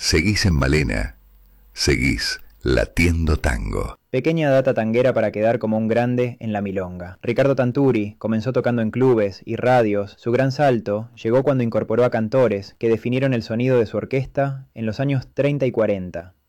Seguís en Malena. Seguís latiendo tango. Pequeña data tanguera para quedar como un grande en la milonga. Ricardo Tanturi comenzó tocando en clubes y radios. Su gran salto llegó cuando incorporó a cantores que definieron el sonido de su orquesta en los años 30 y 40.